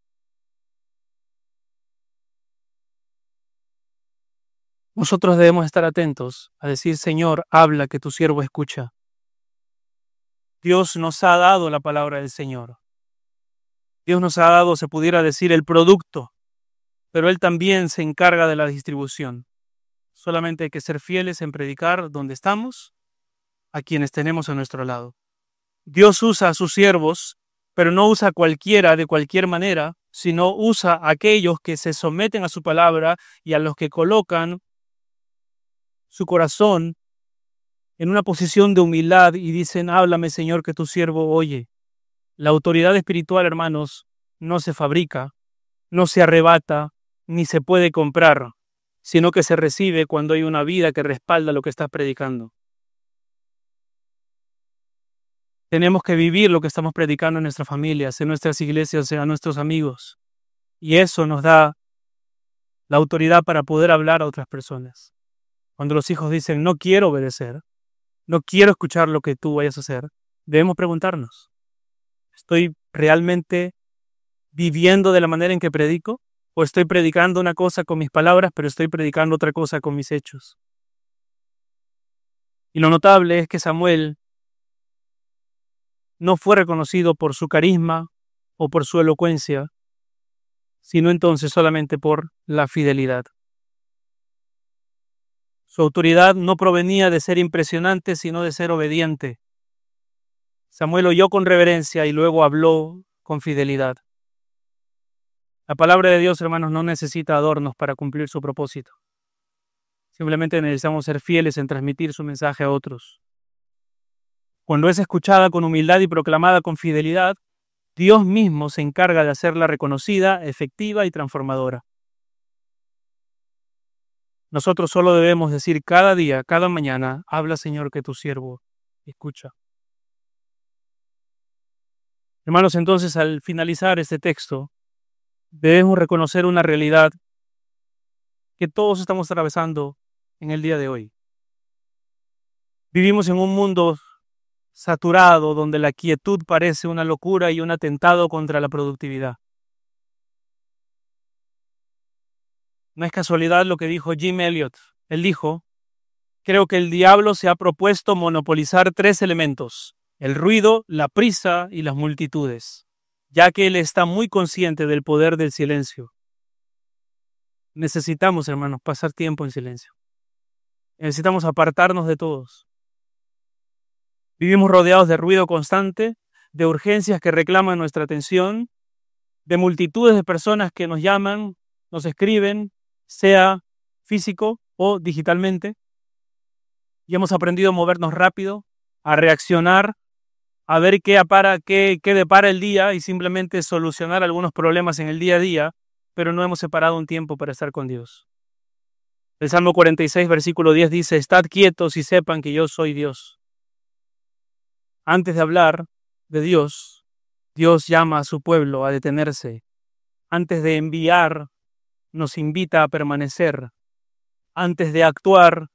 Nosotros debemos estar atentos a decir: Señor, habla, que tu siervo escucha. Dios nos ha dado la palabra del Señor. Dios nos ha dado, se pudiera decir, el producto, pero Él también se encarga de la distribución. Solamente hay que ser fieles en predicar donde estamos, a quienes tenemos a nuestro lado. Dios usa a sus siervos, pero no usa a cualquiera de cualquier manera, sino usa a aquellos que se someten a su palabra y a los que colocan su corazón en una posición de humildad y dicen: háblame, Señor, que tu siervo oye. La autoridad espiritual, hermanos, no se fabrica, no se arrebata, ni se puede comprar, sino que se recibe cuando hay una vida que respalda lo que estás predicando. Tenemos que vivir lo que estamos predicando en nuestras familias, en nuestras iglesias, en nuestros amigos. Y eso nos da la autoridad para poder hablar a otras personas. Cuando los hijos dicen: no quiero obedecer, no quiero escuchar lo que tú vayas a hacer, debemos preguntarnos: ¿estoy realmente viviendo de la manera en que predico? ¿O estoy predicando una cosa con mis palabras, pero estoy predicando otra cosa con mis hechos? Y lo notable es que Samuel no fue reconocido por su carisma o por su elocuencia, sino entonces solamente por la fidelidad. Su autoridad no provenía de ser impresionante, sino de ser obediente. Samuel oyó con reverencia y luego habló con fidelidad. La palabra de Dios, hermanos, no necesita adornos para cumplir su propósito. Simplemente necesitamos ser fieles en transmitir su mensaje a otros. Cuando es escuchada con humildad y proclamada con fidelidad, Dios mismo se encarga de hacerla reconocida, efectiva y transformadora. Nosotros solo debemos decir cada día, cada mañana: habla, Señor, que tu siervo escucha. Hermanos, entonces, al finalizar este texto, debemos reconocer una realidad que todos estamos atravesando en el día de hoy. Vivimos en un mundo saturado donde la quietud parece una locura y un atentado contra la productividad. No es casualidad lo que dijo Jim Elliot. Él dijo: creo que el diablo se ha propuesto monopolizar tres elementos: el ruido, la prisa y las multitudes, ya que él está muy consciente del poder del silencio. Necesitamos, hermanos, pasar tiempo en silencio. Necesitamos apartarnos de todos. Vivimos rodeados de ruido constante, de urgencias que reclaman nuestra atención, de multitudes de personas que nos llaman, nos escriben, sea físico o digitalmente. Y hemos aprendido a movernos rápido, a reaccionar, a ver qué, apara, qué, qué depara el día y simplemente solucionar algunos problemas en el día a día, pero no hemos separado un tiempo para estar con Dios. El Salmo cuarenta y seis, versículo diez dice: estad quietos y sepan que yo soy Dios. Antes de hablar de Dios, Dios llama a su pueblo a detenerse. Antes de enviar, nos invita a permanecer. Antes de actuar,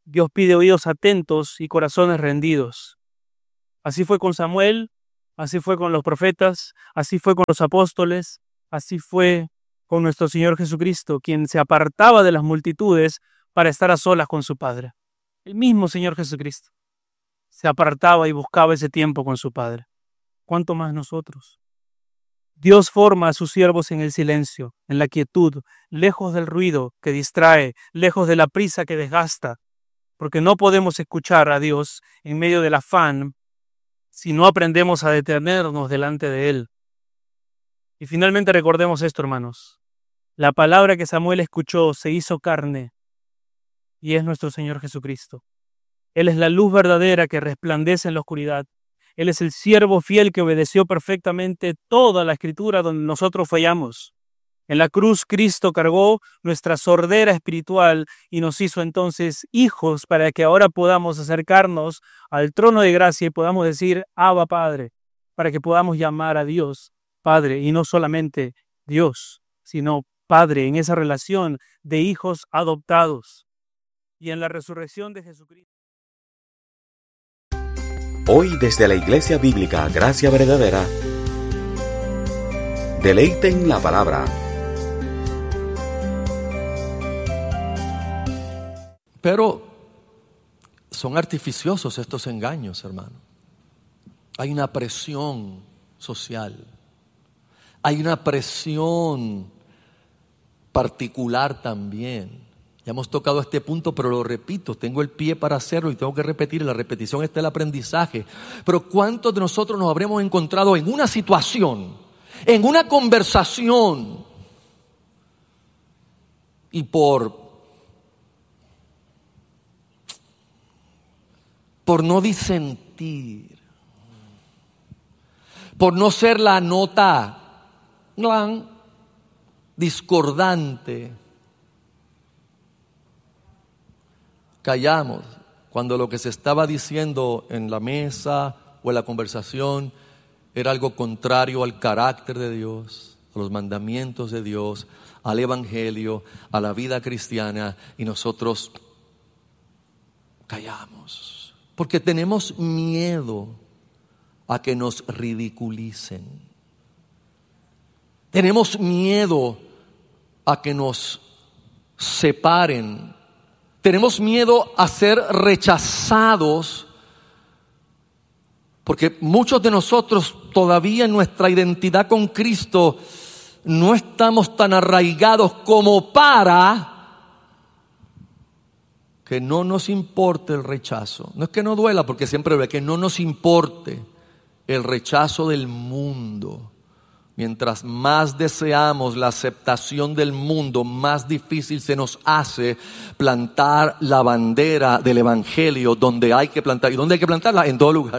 Dios pide oídos atentos y corazones rendidos. Así fue con Samuel, así fue con los profetas, así fue con los apóstoles, así fue con nuestro Señor Jesucristo, quien se apartaba de las multitudes para estar a solas con su Padre. El mismo Señor Jesucristo se apartaba y buscaba ese tiempo con su Padre. ¿Cuánto más nosotros? Dios forma a sus siervos en el silencio, en la quietud, lejos del ruido que distrae, lejos de la prisa que desgasta, porque no podemos escuchar a Dios en medio del afán si no aprendemos a detenernos delante de Él. Y finalmente recordemos esto, hermanos. La palabra que Samuel escuchó se hizo carne y es nuestro Señor Jesucristo. Él es la luz verdadera que resplandece en la oscuridad. Él es el siervo fiel que obedeció perfectamente toda la Escritura donde nosotros fallamos. En la cruz Cristo cargó nuestra sordera espiritual y nos hizo entonces hijos para que ahora podamos acercarnos al trono de gracia y podamos decir Abba Padre, para que podamos llamar a Dios Padre y no solamente Dios, sino Padre en esa relación de hijos adoptados. Y en la resurrección de Jesucristo. Hoy desde la Iglesia Bíblica Gracia Verdadera, deleiten la palabra. Pero son artificiosos estos engaños, hermano. Hay una presión social, hay una presión particular también. Ya hemos tocado este punto, pero lo repito, tengo el pie para hacerlo y tengo que repetir, la repetición está el aprendizaje. Pero ¿cuántos de nosotros nos habremos encontrado en una situación, en una conversación, y por, por no disentir, por no ser la nota gran, discordante, callamos cuando lo que se estaba diciendo en la mesa o en la conversación era algo contrario al carácter de Dios, a los mandamientos de Dios, al evangelio, a la vida cristiana, y nosotros callamos porque tenemos miedo a que nos ridiculicen. Tenemos miedo a que nos separen. Tenemos miedo a ser rechazados, porque muchos de nosotros todavía en nuestra identidad con Cristo no estamos tan arraigados como para que no nos importe el rechazo. No es que no duela, porque siempre ve que no nos importe el rechazo del mundo. Mientras más deseamos la aceptación del mundo, más difícil se nos hace plantar la bandera del evangelio donde hay que plantar. ¿Y dónde hay que plantarla? En todo lugar.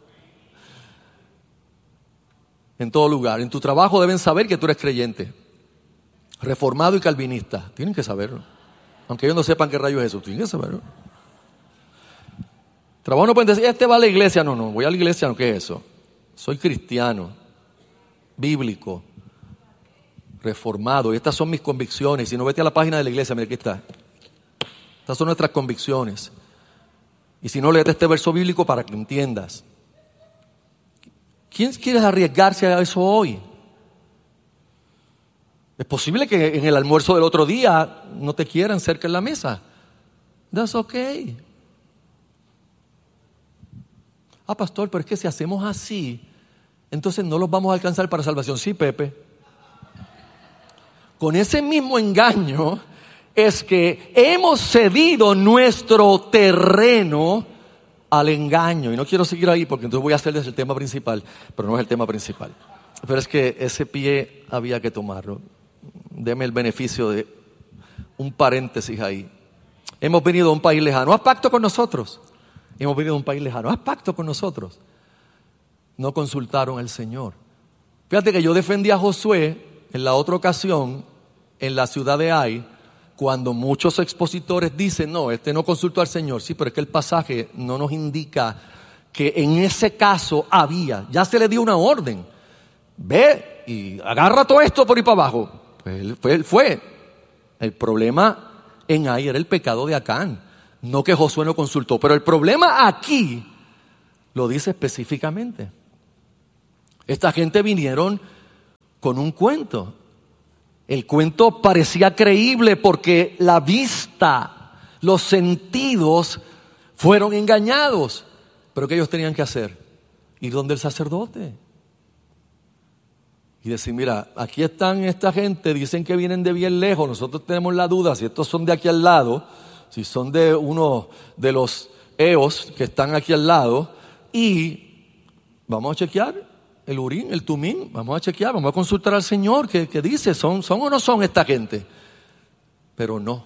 En todo lugar. En tu trabajo deben saber que tú eres creyente, reformado y calvinista. Tienen que saberlo. Aunque ellos no sepan qué rayo es eso, tienen que saberlo. Trabajo no pueden decir, este va a la iglesia. No, no, voy a la iglesia, no, ¿qué es eso? Soy cristiano, bíblico, reformado, y estas son mis convicciones. Si no, vete a la página de la iglesia, mira, aquí está. Estas son nuestras convicciones. Y si no, léete este verso bíblico para que entiendas. ¿Quién quiere arriesgarse a eso hoy? Es posible que en el almuerzo del otro día no te quieran cerca en la mesa. That's okay. Ah, pastor, pero es que si hacemos así, entonces no los vamos a alcanzar para salvación. Sí, Pepe. Con ese mismo engaño es que hemos cedido nuestro terreno al engaño. Y no quiero seguir ahí porque entonces voy a hacer desde el tema principal, pero no es el tema principal. Pero es que ese pie había que tomarlo. Deme el beneficio de un paréntesis ahí. Hemos venido a un país lejano. Haz pacto con nosotros. Hemos venido a un país lejano. Haz pacto con nosotros. No consultaron al Señor. Fíjate que yo defendí a Josué en la otra ocasión en la ciudad de Ai, cuando muchos expositores dicen, no, este no consultó al Señor. Sí, pero es que el pasaje no nos indica que en ese caso había, ya se le dio una orden. Ve y agarra todo esto por ahí para abajo. Pues él fue, él fue. El problema en Ai era el pecado de Acán. No que Josué no consultó, pero el problema aquí lo dice específicamente. Esta gente vinieron con un cuento. El cuento parecía creíble porque la vista, los sentidos fueron engañados. Pero ¿qué ellos tenían que hacer? Ir donde el sacerdote y decir, mira, aquí están esta gente, dicen que vienen de bien lejos, nosotros tenemos la duda si estos son de aquí al lado, si son de uno de los eos que están aquí al lado, y vamos a chequear el urín, el tumín, vamos a chequear, vamos a consultar al Señor que, que dice, ¿son, son o no son esta gente? Pero no,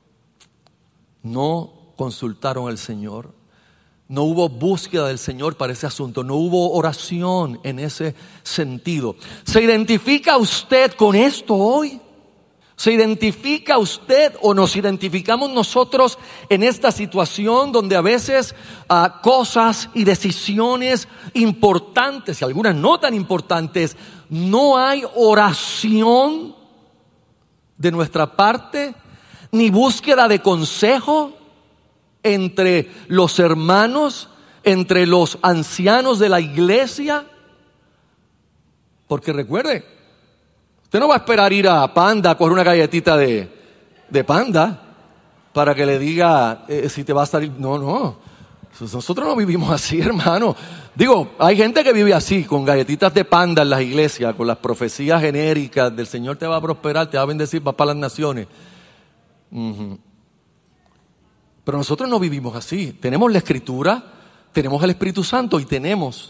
no consultaron al Señor. No hubo búsqueda del Señor para ese asunto. No hubo oración en ese sentido. ¿Se identifica usted con esto hoy? ¿Se identifica usted o nos identificamos nosotros en esta situación donde a veces uh, cosas y decisiones importantes, y algunas no tan importantes, no hay oración de nuestra parte, ni búsqueda de consejo entre los hermanos, entre los ancianos de la iglesia? Porque recuerde, usted no va a esperar ir a Panda a coger una galletita de, de Panda para que le diga eh, si te va a salir. No, no, nosotros no vivimos así, hermano. Digo, hay gente que vive así, con galletitas de Panda en las iglesias, con las profecías genéricas del Señor te va a prosperar, te va a bendecir, va para las naciones. Uh-huh. Pero nosotros no vivimos así. Tenemos la Escritura, tenemos el Espíritu Santo y tenemos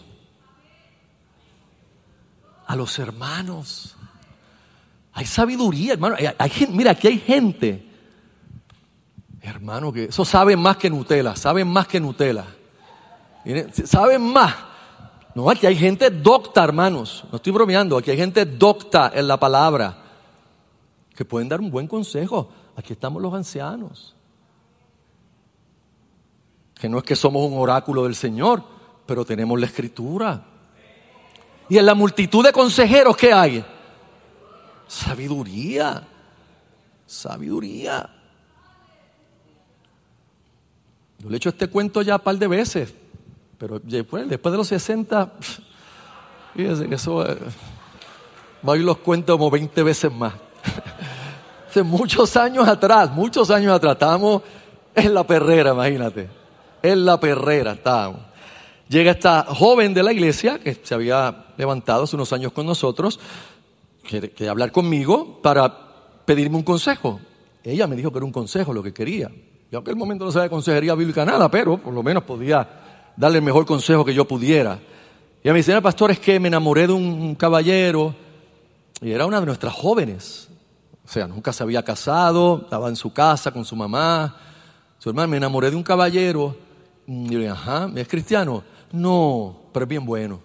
a los hermanos. Hay sabiduría, hermano. Hay, hay, mira, aquí hay gente, hermano, que eso saben más que Nutella, saben más que Nutella. Miren, saben más. No, aquí hay gente docta, hermanos. No estoy bromeando. Aquí hay gente docta en la palabra que pueden dar un buen consejo. Aquí estamos los ancianos. Que no es que somos un oráculo del Señor, pero tenemos la Escritura. Y en la multitud de consejeros, ¿qué hay? Sabiduría. Sabiduría. Yo le he hecho este cuento ya un par de veces, pero después, después de los sesenta, fíjese que eso eh, va a ir los cuentos como veinte veces más. Hace muchos años atrás, muchos años atrás, estábamos en la perrera, imagínate. En la perrera estábamos. Llega esta joven de la iglesia que se había levantado hace unos años con nosotros, quiere, quiere hablar conmigo para pedirme un consejo. Ella me dijo que era un consejo lo que quería. Yo en aquel momento no sabía de consejería bíblica nada, pero por lo menos podía darle el mejor consejo que yo pudiera. Y ella me dice, el pastor, es que me enamoré de un caballero y era una de nuestras jóvenes. O sea, nunca se había casado, estaba en su casa con su mamá. Su hermano, me enamoré de un caballero. Y yo le dije, ajá, ¿es cristiano? No, pero es bien bueno.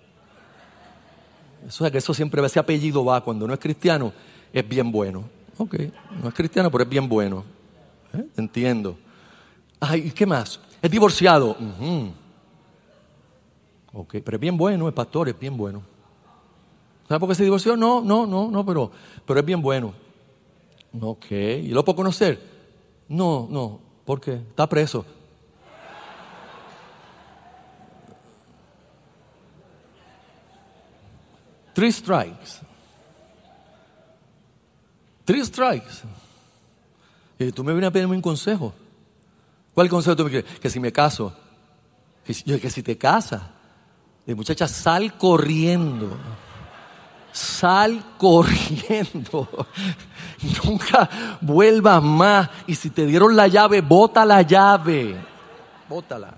Eso es que eso siempre, ese apellido va, cuando no es cristiano, es bien bueno. Ok, no es cristiano, pero es bien bueno. ¿Eh? Entiendo. Ay, ¿y qué más? Es divorciado. Uh-huh. Ok, pero es bien bueno, es pastor, es bien bueno. ¿Sabe por qué se divorció? No, no, no, no, pero, pero es bien bueno. Ok, ¿y lo puedo conocer? No, no, ¿por qué? Está preso. Three strikes. Three strikes. Y tú me vienes a pedirme un consejo. ¿Cuál consejo tú me quieres? Que si me caso. Que si, que si te casas. Y muchacha, sal corriendo. Sal corriendo. Nunca vuelvas más. Y si te dieron la llave, bota la llave. Bótala.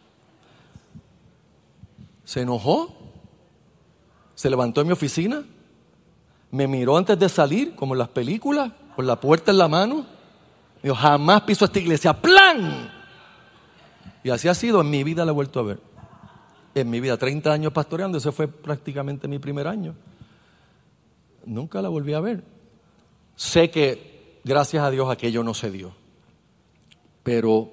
Se enojó. Se levantó en mi oficina, me miró antes de salir, como en las películas, con la puerta en la mano. Dijo, jamás piso esta iglesia. ¡Plan! Y así ha sido, en mi vida la he vuelto a ver. En mi vida, treinta años pastoreando, ese fue prácticamente mi primer año. Nunca la volví a ver. Sé que, gracias a Dios, aquello no se dio. Pero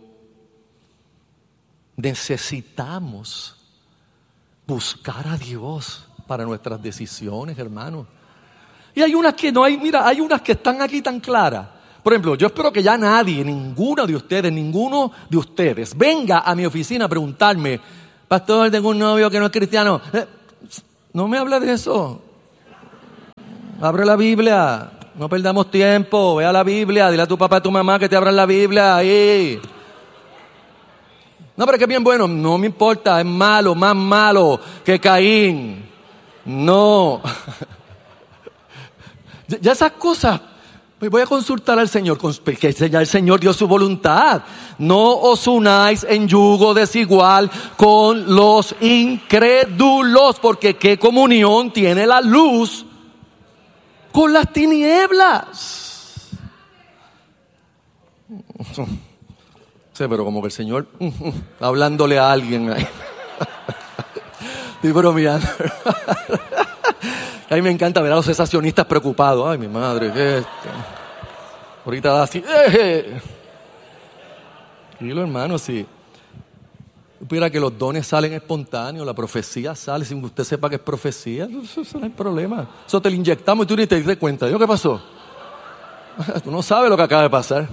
necesitamos buscar a Dios para nuestras decisiones, hermanos. Y hay unas que no hay, mira, hay unas que están aquí tan claras. Por ejemplo, yo espero que ya nadie, ninguno de ustedes, ninguno de ustedes venga a mi oficina a preguntarme, pastor, tengo un novio que no es cristiano. Eh, no me hable de eso. Abre la Biblia. No perdamos tiempo. Ve a la Biblia. Dile a tu papá y a tu mamá que te abran la Biblia ahí. No, pero es que es bien bueno. No me importa. Es malo, más malo que Caín. No. Ya esas cosas. Voy a consultar al Señor, que ya el Señor dio su voluntad. No os unáis en yugo desigual con los incrédulos, porque qué comunión tiene la luz con las tinieblas. Sí, pero como que el Señor está hablándole a alguien ahí. Estoy bromeando. A mí me encanta ver a los cesacionistas preocupados. Ay, mi madre, ¿qué es esto? Ahorita da así. ¡Eh! Dilo, hermano, si supiera que los dones salen espontáneos, la profecía sale sin que usted sepa que es profecía, eso, eso no hay problema. Eso te lo inyectamos y tú ni te das cuenta. ¿Yo qué pasó? Tú no sabes lo que acaba de pasar.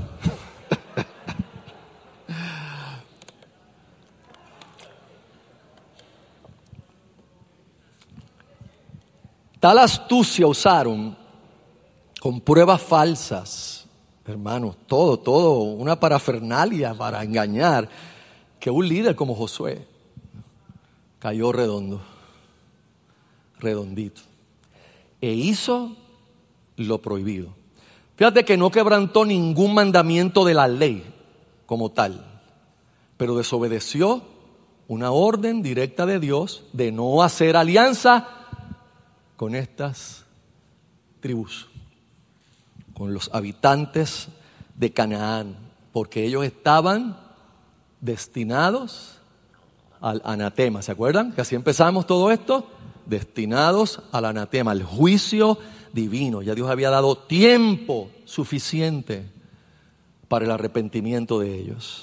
Tal astucia usaron con pruebas falsas, hermanos, todo, todo, una parafernalia para engañar, que un líder como Josué cayó redondo, redondito, e hizo lo prohibido. Fíjate que no quebrantó ningún mandamiento de la ley como tal, pero desobedeció una orden directa de Dios de no hacer alianza con estas tribus, con los habitantes de Canaán, porque ellos estaban destinados al anatema. ¿Se acuerdan? Que así empezamos todo esto, destinados al anatema, al juicio divino. Ya Dios había dado tiempo suficiente para el arrepentimiento de ellos.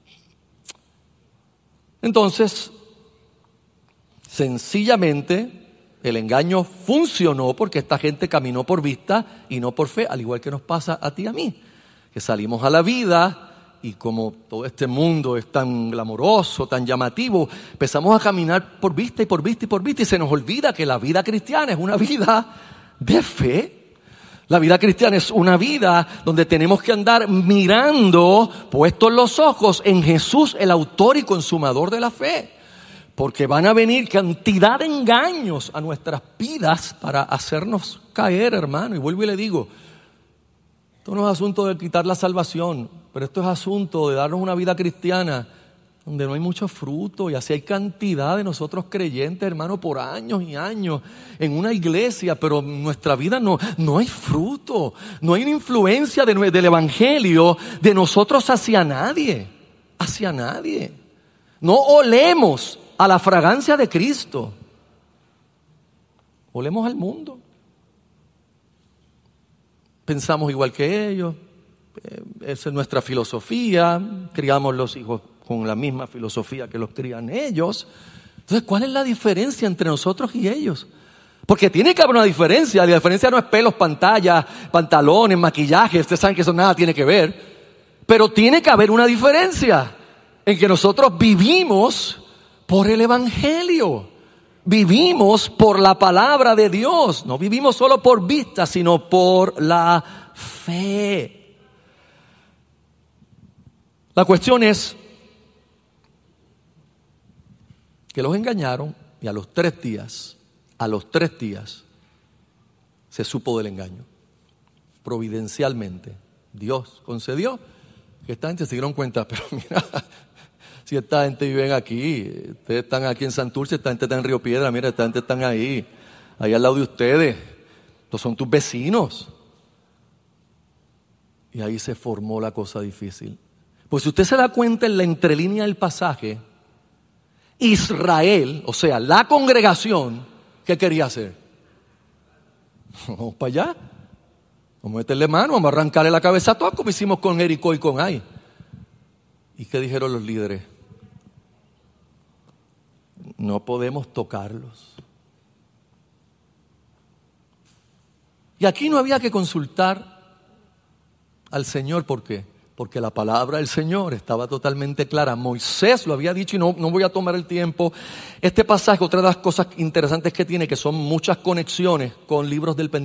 Entonces, sencillamente, el engaño funcionó porque esta gente caminó por vista y no por fe, al igual que nos pasa a ti y a mí, que salimos a la vida y como todo este mundo es tan glamoroso, tan llamativo, empezamos a caminar por vista y por vista y por vista y se nos olvida que la vida cristiana es una vida de fe. La vida cristiana es una vida donde tenemos que andar mirando, puestos los ojos en Jesús, el autor y consumador de la fe. Porque van a venir cantidad de engaños a nuestras vidas para hacernos caer, hermano. Y vuelvo y le digo, esto no es asunto de quitar la salvación, pero esto es asunto de darnos una vida cristiana donde no hay mucho fruto. Y así hay cantidad de nosotros creyentes, hermano, por años y años en una iglesia, pero en nuestra vida no, no hay fruto. No hay una influencia de, del evangelio de nosotros hacia nadie, hacia nadie. No olemos a la fragancia de Cristo. Olemos al mundo. Pensamos igual que ellos. Esa es nuestra filosofía. Criamos los hijos con la misma filosofía que los crían ellos. Entonces, ¿cuál es la diferencia entre nosotros y ellos? Porque tiene que haber una diferencia. La diferencia no es pelos, pantallas, pantalones, maquillaje. Ustedes saben que eso nada tiene que ver. Pero tiene que haber una diferencia en que nosotros vivimos por el evangelio, vivimos por la palabra de Dios, no vivimos solo por vista, sino por la fe. La cuestión es que los engañaron y a los tres días, a los tres días, se supo del engaño. Providencialmente, Dios concedió que esta gente se dieron cuenta, pero mira, si esta gente vive aquí, ustedes están aquí en Santurce, esta gente está en Río Piedra, mira, esta gente están ahí, ahí al lado de ustedes, estos son tus vecinos. Y ahí se formó la cosa difícil. Pues si usted se da cuenta en la entrelínea del pasaje, Israel, o sea, la congregación, ¿qué quería hacer? Vamos para allá, vamos a meterle mano, vamos a arrancarle la cabeza a todos como hicimos con Jericó y con Ai. ¿Y qué dijeron los líderes? No podemos tocarlos. Y aquí no había que consultar al Señor. ¿Por qué? Porque la palabra del Señor estaba totalmente clara. Moisés lo había dicho y no, no voy a tomar el tiempo. Este pasaje, otra de las cosas interesantes que tiene, que son muchas conexiones con libros del Pentateuco.